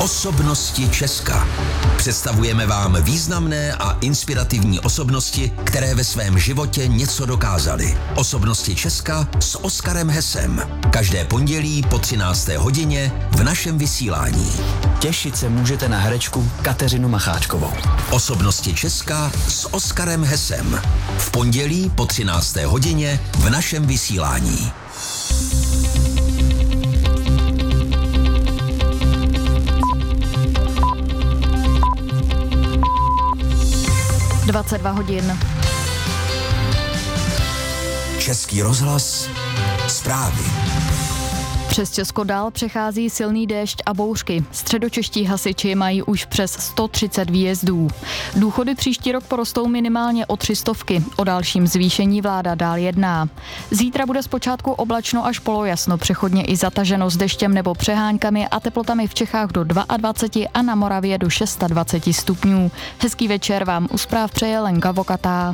Osobnosti Česka. Představujeme vám významné a inspirativní osobnosti, které ve svém životě něco dokázaly. Osobnosti Česka s Oskarem Hesem. Každé pondělí po 13. hodině v našem vysílání. Těšit se můžete na herečku Kateřinu Macháčkovou. Osobnosti Česka s Oskarem Hesem. V pondělí po 13. hodině v našem vysílání. (22 hodin). Český rozhlas. Zprávy. Přes Česko dál přechází silný déšť a bouřky. Středočeští hasiči mají už přes 130 výjezdů. Důchody příští rok porostou minimálně o 300. O dalším zvýšení vláda dál jedná. Zítra bude zpočátku oblačno až polojasno, přechodně i zataženo s deštěm nebo přeháňkami a teplotami v Čechách do 22 a na Moravě do 26 stupňů. Hezký večer vám u zpráv přeje Lenka Vokatá.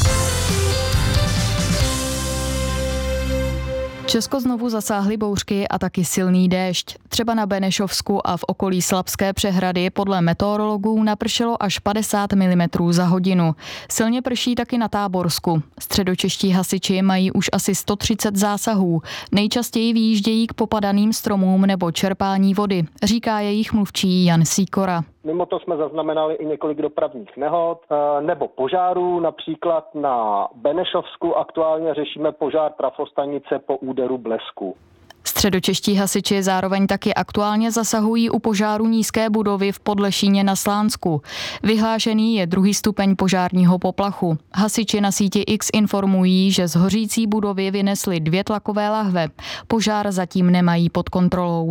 Česko znovu zasáhly bouřky a taky silný déšť. Třeba na Benešovsku a v okolí Slabské přehrady podle meteorologů napršelo až 50 mm za hodinu. Silně prší taky na Táborsku. Středočeští hasiči mají už asi 130 zásahů. Nejčastěji vyjíždějí k popadaným stromům nebo čerpání vody, říká jejich mluvčí Jan Sýkora. Mimo to jsme zaznamenali i několik dopravních nehod nebo požárů, například na Benešovsku aktuálně řešíme požár trafostanice po úderu blesku. Středočeští hasiči zároveň taky aktuálně zasahují u požáru nízké budovy v Podlešíně na Slánsku. Vyhlášený je 2. stupeň požárního poplachu. Hasiči na síti X informují, že z hořící budovy vynesli 2 tlakové lahve. Požár zatím nemají pod kontrolou.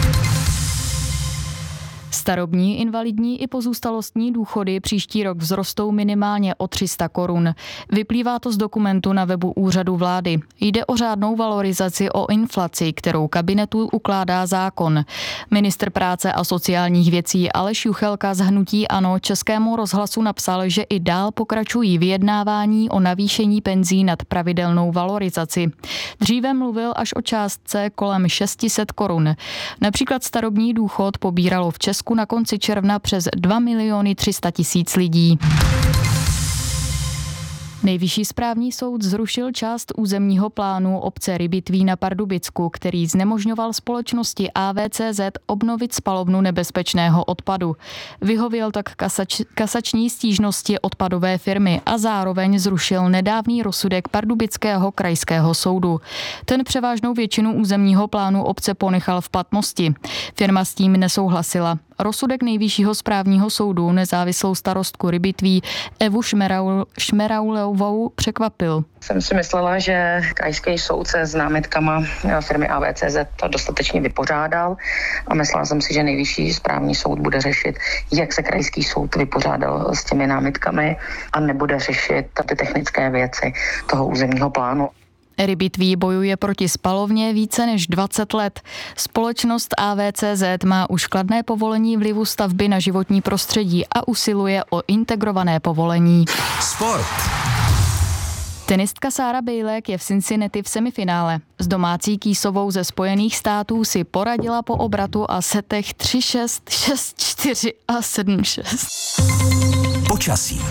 Starobní, invalidní i pozůstalostní důchody příští rok vzrostou minimálně o 300 korun. Vyplývá to z dokumentu na webu Úřadu vlády. Jde o řádnou valorizaci o inflaci, kterou kabinetu ukládá zákon. Ministr práce a sociálních věcí Aleš Juchelka z hnutí ANO Českému rozhlasu napsal, že i dál pokračují vyjednávání o navýšení penzí nad pravidelnou valorizaci. Dříve mluvil až o částce kolem 600 korun. Například starobní důchod pobíralo v Česku na konci června přes 2 300 000 lidí. Nejvyšší správní soud zrušil část územního plánu obce Rybitví na Pardubicku, který znemožňoval společnosti AVCZ obnovit spalovnu nebezpečného odpadu. Vyhověl tak kasační stížnosti odpadové firmy a zároveň zrušil nedávný rozsudek Pardubického krajského soudu. Ten převážnou většinu územního plánu obce ponechal v platnosti. Firma s tím nesouhlasila. Rozsudek Nejvyššího správního soudu nezávislou starostku Rybitví Evu Šmeraulovou překvapil. Jsem si myslela, že krajský soud se s námitkama firmy AVCZ to dostatečně vypořádal a myslela jsem si, že Nejvyšší správní soud bude řešit, jak se krajský soud vypořádal s těmi námitkami a nebude řešit ty technické věci toho územního plánu. Rybitví bojuje proti spalovně více než 20 let. Společnost AVCZ má už kladné povolení vlivu stavby na životní prostředí a usiluje o integrované povolení. Sport. Tenistka Sára Bejlek je v Cincinnati v semifinále. S domácí Kýsovou ze Spojených států si poradila po obratu a setech 3-6, 6-4 a 7-6. Počasí.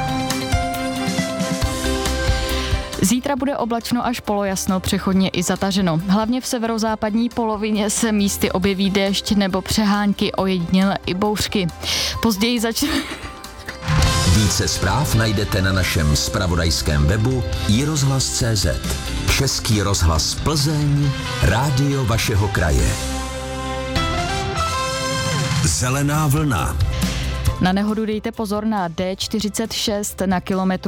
Zítra bude oblačno až polojasno, přechodně i zataženo. Hlavně v severozápadní polovině se místy objeví déšť nebo přehánky, ojediněle i bouřky. Později začne... Více zpráv najdete na našem zpravodajském webu iRozhlas.cz. Český rozhlas Plzeň, rádio vašeho kraje. Zelená vlna. Na nehodu dejte pozor na D46 na kilometru